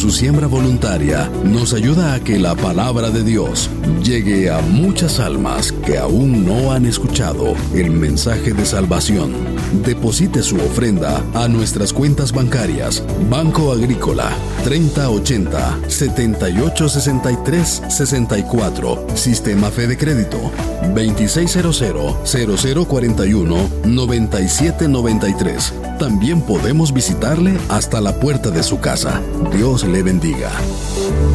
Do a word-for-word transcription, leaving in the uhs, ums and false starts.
su siembra voluntaria nos ayuda a que la palabra de Dios llegue a muchas almas que aún no han escuchado el mensaje de salvación. Deposite su ofrenda a nuestras cuentas bancarias: Banco Agrícola treinta ochenta, setenta y ocho sesenta y tres sesenta y cuatro, Sistema Fede Crédito veintiséis cero cero, cero cero cuarenta y uno, noventa y siete noventa y tres. También podemos visitarle hasta la puerta de su casa. Dios le bendiga.